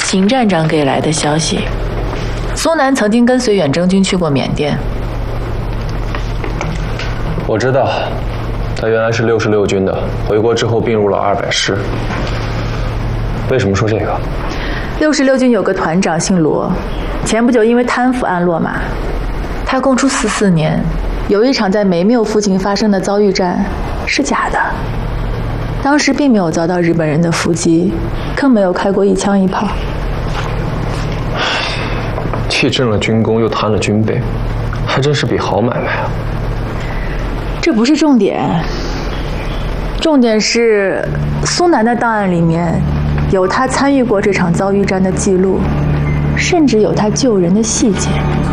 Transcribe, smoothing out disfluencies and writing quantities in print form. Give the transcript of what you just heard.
邢站长给来的消息，苏南曾经跟随远征军去过缅甸。 我知道，他原来是66军的，回国之后并入了200师。为什么说这个 ？66军有个团长姓罗，前不久因为贪腐案落马。他供出14年，有一场在梅缪附近发生的遭遇战是假的，当时并没有遭到日本人的伏击，更没有开过一枪一炮。 弃政了军功，又贪了军备，还真是笔好买卖啊！ 这不是重点，重点是苏南的档案里面有他参与过这场遭遇战的记录，甚至有他救人的细节。